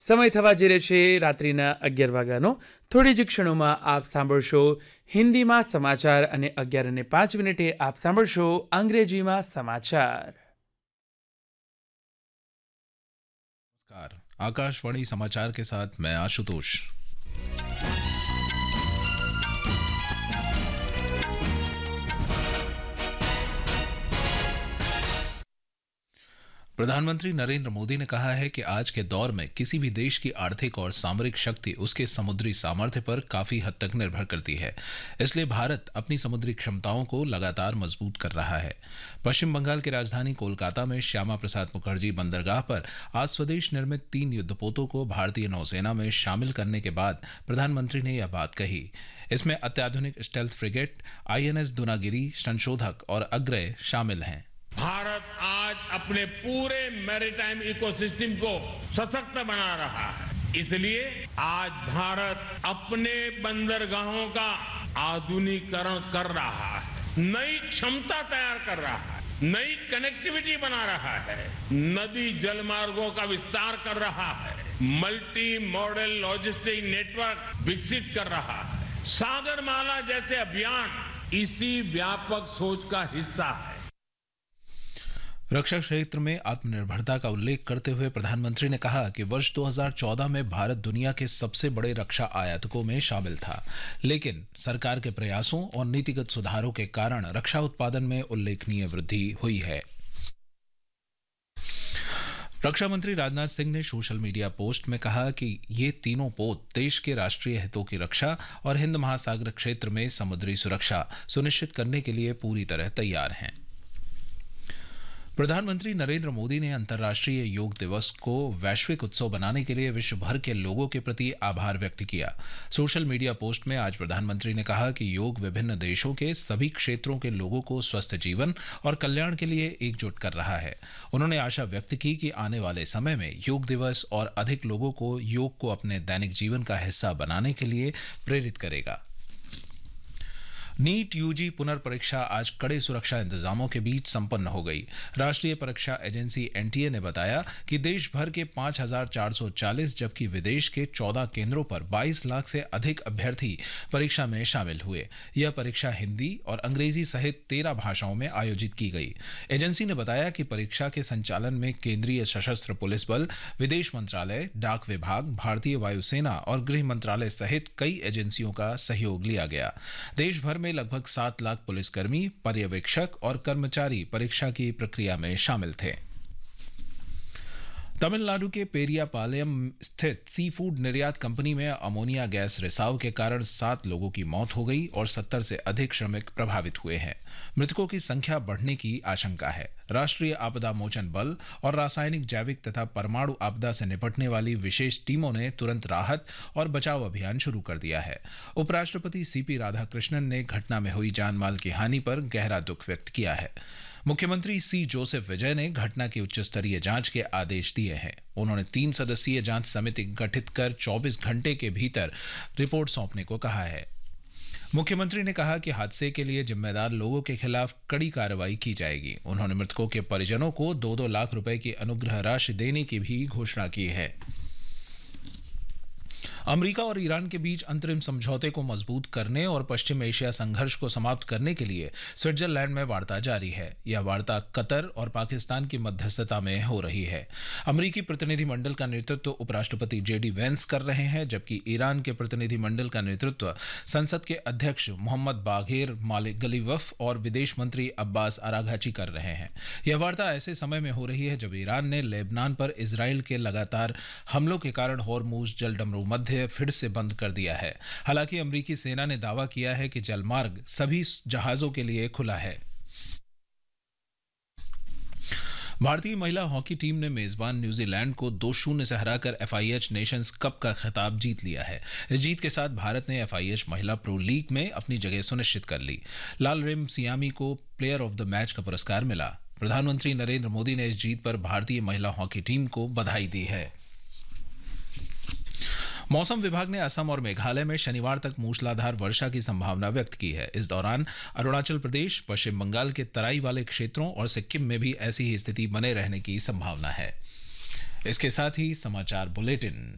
સમય થવા જઈ રહ્યો છે રાત્રિના 11 વાગ્યાનો. થોડી જ ક્ષણોમાં આપ સાંભળશો હિન્દીમાં સમાચાર અને 11:05 આપ સાંભળશો અંગ્રેજીમાં સમાચાર. नमस्कार, आकाशवाणी समाचार के साथ मैं आशुतोष। प्रधानमंत्री नरेंद्र मोदी ने कहा है कि आज के दौर में किसी भी देश की आर्थिक और सामरिक शक्ति उसके समुद्री सामर्थ्य पर काफी हद तक निर्भर करती है। इसलिए भारत अपनी समुद्री क्षमताओं को लगातार मजबूत कर रहा है। पश्चिम बंगाल की राजधानी कोलकाता में श्यामा प्रसाद मुखर्जी बंदरगाह पर आज स्वदेश निर्मित 3 युद्धपोतों को भारतीय नौसेना में शामिल करने के बाद प्रधानमंत्री ने यह बात कही। इसमें अत्याधुनिक स्टेल्थ फ्रिगेट, INS दुनागिरी, संशोधक और अग्रय शामिल हैं। भारत आज अपने पूरे मैरीटाइम इकोसिस्टम को सशक्त बना रहा है। इसलिए आज भारत अपने बंदरगाहों का आधुनिकीकरण कर रहा है, नई क्षमता तैयार कर रहा है, नई कनेक्टिविटी बना रहा है, नदी जलमार्गों का विस्तार कर रहा है, मल्टी मॉडल लॉजिस्टिक नेटवर्क विकसित कर रहा है। सागरमाला जैसे अभियान इसी व्यापक सोच का हिस्सा है। रक्षा क्षेत्र में आत्मनिर्भरता का उल्लेख करते हुए प्रधानमंत्री ने कहा कि वर्ष 2014 में भारत दुनिया के सबसे बड़े रक्षा आयातकों में शामिल था, लेकिन सरकार के प्रयासों और नीतिगत सुधारों के कारण रक्षा उत्पादन में उल्लेखनीय वृद्धि हुई है। रक्षा मंत्री राजनाथ सिंह ने सोशल मीडिया पोस्ट में कहा कि ये तीनों पोत देश के राष्ट्रीय हितों की रक्षा और हिंद महासागर क्षेत्र में समुद्री सुरक्षा सुनिश्चित करने के लिए पूरी तरह तैयार हैं। प्रधानमंत्री नरेंद्र मोदी ने अंतर्राष्ट्रीय योग दिवस को वैश्विक उत्सव बनाने के लिए विश्व भर के लोगों के प्रति आभार व्यक्त किया। सोशल मीडिया पोस्ट में आज प्रधानमंत्री ने कहा कि योग विभिन्न देशों के सभी क्षेत्रों के लोगों को स्वस्थ जीवन और कल्याण के लिए एकजुट कर रहा है। उन्होंने आशा व्यक्त की कि आने वाले समय में योग दिवस और अधिक लोगों को योग को अपने दैनिक जीवन का हिस्सा बनाने के लिए प्रेरित करेगा। नीट यूजी पुनर्परीक्षा आज कड़े सुरक्षा इंतजामों के बीच संपन्न हो गई। राष्ट्रीय परीक्षा एजेंसी NTA ने बताया कि देश भर के 5,440 जबकि विदेश के 14 केंद्रों पर 22 लाख से अधिक अभ्यर्थी परीक्षा में शामिल हुए। यह परीक्षा हिंदी और अंग्रेजी सहित 13 भाषाओं में आयोजित की गई। एजेंसी ने बताया कि परीक्षा के संचालन में केंद्रीय सशस्त्र पुलिस बल, विदेश मंत्रालय, डाक विभाग, भारतीय वायुसेना और गृह मंत्रालय सहित कई एजेंसियों का सहयोग लिया गया। देश भर में लगभग 7 लाख पुलिसकर्मी, पर्यवेक्षक और कर्मचारी परीक्षा की प्रक्रिया में शामिल थे। तमिलनाडु के पेरियापालयम स्थित सी फूड निर्यात कंपनी में अमोनिया गैस रिसाव के कारण 7 लोगों की मौत हो गई और 70 से अधिक श्रमिक प्रभावित हुए हैं। मृतकों की संख्या बढ़ने की आशंका है। राष्ट्रीय आपदा मोचन बल और रासायनिक, जैविक तथा परमाणु आपदा से निपटने वाली विशेष टीमों ने तुरंत राहत और बचाव अभियान शुरू कर दिया है। उपराष्ट्रपति CP राधाकृष्णन ने घटना में हुई जानमाल की हानि पर गहरा दुख व्यक्त किया है। मुख्यमंत्री C. जोसेफ विजय ने घटना की उच्च स्तरीय जांच के आदेश दिए हैं। उन्होंने 3 सदस्यीय जांच समिति गठित कर 24 घंटे के भीतर रिपोर्ट सौंपने को कहा है। मुख्यमंत्री ने कहा कि हादसे के लिए जिम्मेदार लोगों के खिलाफ कड़ी कार्रवाई की जाएगी। उन्होंने मृतकों के परिजनों को 2-2 लाख रुपए की अनुग्रह राशि देने की भी घोषणा की है। अमेरिका और ईरान के बीच अंतरिम समझौते को मजबूत करने और पश्चिम एशिया संघर्ष को समाप्त करने के लिए स्विट्जरलैंड में वार्ता जारी है। यह वार्ता कतर और पाकिस्तान की मध्यस्थता में हो रही है। अमेरिकी प्रतिनिधिमंडल का नेतृत्व उपराष्ट्रपति JD वेंस कर रहे हैं, जबकि ईरान के प्रतिनिधिमंडल का नेतृत्व संसद के अध्यक्ष मोहम्मद बाघेर मालिक-गलीवफ और विदेश मंत्री अब्बास अराघची कर रहे हैं। यह वार्ता ऐसे समय में हो रही है जब ईरान ने लेबनान पर इजराइल के लगातार हमलों के कारण होर्मुज जलडमरू मध्य फिर से बंद कर दिया है। हालांकि अमेरिकी सेना ने दावा किया है कि जलमार्ग सभी जहाजों के लिए खुला है। भारतीय महिला हॉकी टीम ने मेजबान न्यूजीलैंड को 2-0 से हराकर FIH नेशंस कप का खिताब जीत लिया है। इस जीत के साथ भारत ने FIH महिला प्रो लीग में अपनी जगह सुनिश्चित कर ली। लालरेम सियामी को प्लेयर ऑफ द मैच का पुरस्कार मिला। प्रधानमंत्री नरेंद्र मोदी ने इस जीत पर भारतीय महिला हॉकी टीम को बधाई दी है। मौसम विभाग ने असम और मेघालय में शनिवार तक मूसलाधार वर्षा की संभावना व्यक्त की है। इस दौरान अरुणाचल प्रदेश, पश्चिम बंगाल के तराई वाले क्षेत्रों और सिक्किम में भी ऐसी ही स्थिति बने रहने की संभावना है। इसके साथ ही समाचार बुलेटिन